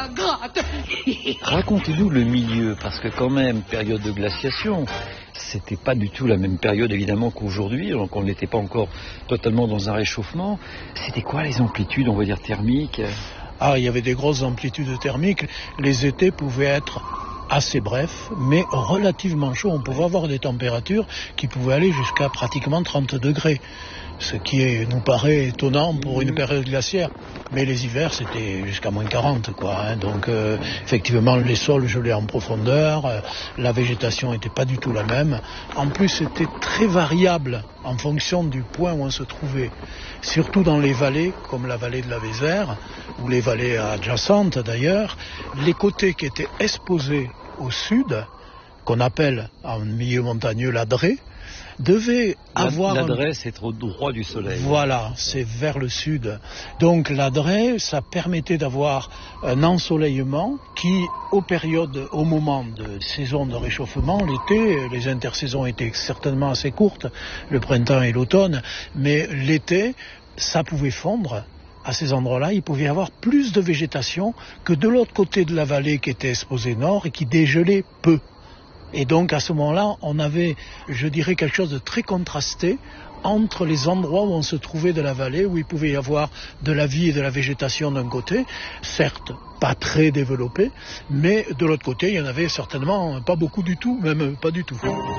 la gratte. Racontez-nous le milieu, parce que quand même, période de glaciation, c'était pas du tout la même période évidemment qu'aujourd'hui, donc on n'était pas encore totalement dans un réchauffement. C'était quoi les amplitudes, on va dire, thermiques ? Ah, il y avait des grosses amplitudes thermiques. Les étés pouvaient être assez brefs, mais relativement chauds. On pouvait avoir des températures qui pouvaient aller jusqu'à pratiquement 30 degrés. Ce qui nous paraît étonnant pour une période glaciaire. Mais les hivers, c'était jusqu'à moins 40, quoi. Donc, effectivement, les sols gelaient en profondeur, la végétation n'était pas du tout la même. En plus, c'était très variable en fonction du point où on se trouvait. Surtout dans les vallées, comme la vallée de la Vézère, ou les vallées adjacentes d'ailleurs, les côtés qui étaient exposés au sud, qu'on appelle en milieu montagneux la Drée, devait avoir... La Drée, c'est au droit du soleil. Voilà, c'est vers le sud. Donc la Drée, ça permettait d'avoir un ensoleillement qui, au moment de saison de réchauffement, l'été, les intersaisons étaient certainement assez courtes, le printemps et l'automne, mais l'été, ça pouvait fondre. À ces endroits-là, il pouvait y avoir plus de végétation que de l'autre côté de la vallée qui était exposée nord et qui dégelait peu. Et donc à ce moment-là, on avait, je dirais, quelque chose de très contrasté entre les endroits où on se trouvait de la vallée, où il pouvait y avoir de la vie et de la végétation d'un côté, certes pas très développée, mais de l'autre côté, il y en avait certainement pas beaucoup du tout, même pas du tout.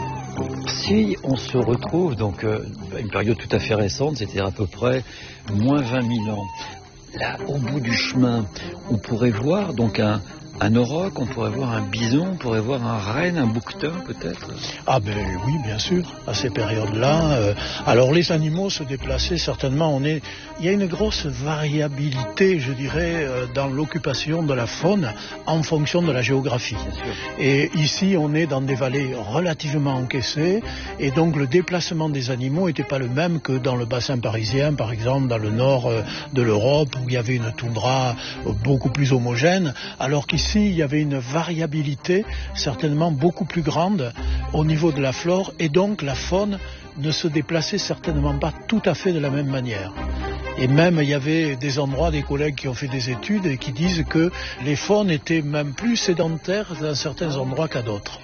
Si on se retrouve, donc une période tout à fait récente, c'est-à-dire à peu près moins 20 000 ans, là, au bout du chemin, on pourrait voir donc un auroch, on pourrait voir un bison, on pourrait voir un renne, un bouquetin peut-être. Ah ben oui, bien sûr, à ces périodes-là. Alors les animaux se déplaçaient certainement. Il y a une grosse variabilité, je dirais, dans l'occupation de la faune en fonction de la géographie. Et ici, on est dans des vallées relativement encaissées, et donc le déplacement des animaux n'était pas le même que dans le bassin parisien, par exemple, dans le nord de l'Europe, où il y avait une toundra beaucoup plus homogène, alors qu'ici, il y avait une variabilité certainement beaucoup plus grande au niveau de la flore, et donc la faune ne se déplaçait certainement pas tout à fait de la même manière. Et même il y avait des endroits, des collègues qui ont fait des études et qui disent que les faunes étaient même plus sédentaires dans certains endroits qu'à d'autres.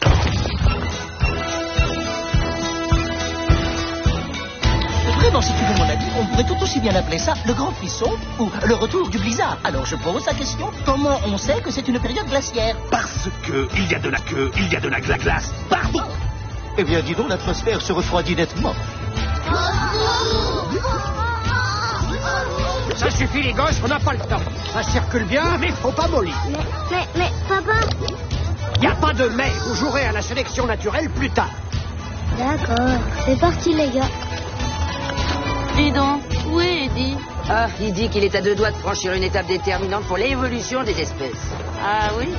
Vraiment, si tu veux mon avis, on pourrait tout aussi bien appeler ça le grand frisson ou le retour du blizzard. Alors je pose la question, comment on sait que c'est une période glaciaire? Parce que il y a de la queue, il y a de la glace. Pardon? Eh bien, dis donc, l'atmosphère se refroidit nettement. Ça suffit les gosses, on n'a pas le temps. Ça circule bien, mais faut pas mollir. Mais, papa... Y a pas de mais, vous jouerez à la sélection naturelle plus tard. D'accord, c'est parti les gars. Dis donc, où est Eddie? Ah, il dit qu'il est à 2 doigts de franchir une étape déterminante pour l'évolution des espèces. Ah oui?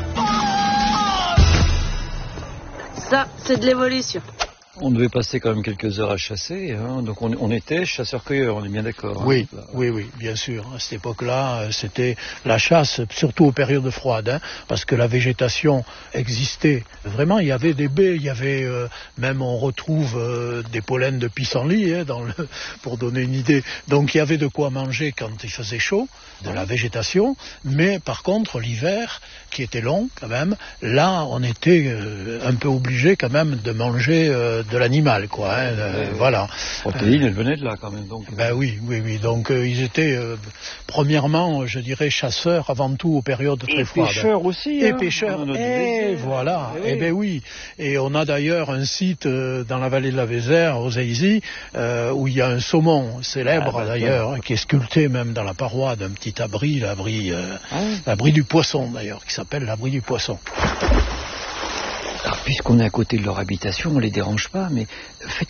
Ça, c'est de l'évolution. On devait passer quand même quelques heures à chasser, hein. Donc on était chasseurs-cueilleurs, on est bien d'accord. Oui, hein. oui, bien sûr. À cette époque-là, c'était la chasse, surtout aux périodes froides, hein, parce que la végétation existait. Vraiment, il y avait des baies, il y avait même, on retrouve des pollens de pissenlit, hein, pour donner une idée. Donc il y avait de quoi manger quand il faisait chaud, de la végétation, mais par contre, l'hiver, qui était long quand même, là, on était un peu obligé quand même de manger de l'animal, quoi. Hein, voilà. La protéine, elle venait de là, quand même. Donc. Ben oui. Donc ils étaient, premièrement, je dirais, chasseurs avant tout aux périodes très froides. Et pêcheurs aussi. Et pêcheurs. Et voilà. Eh oui. Ben oui. Et on a d'ailleurs un site dans la vallée de la Vézère, aux Aisy, où il y a un saumon célèbre d'ailleurs, qui est sculpté même dans la paroi d'un petit abri, l'abri du poisson d'ailleurs, qui s'appelle l'abri du poisson. Alors, puisqu'on est à côté de leur habitation, on les dérange pas, mais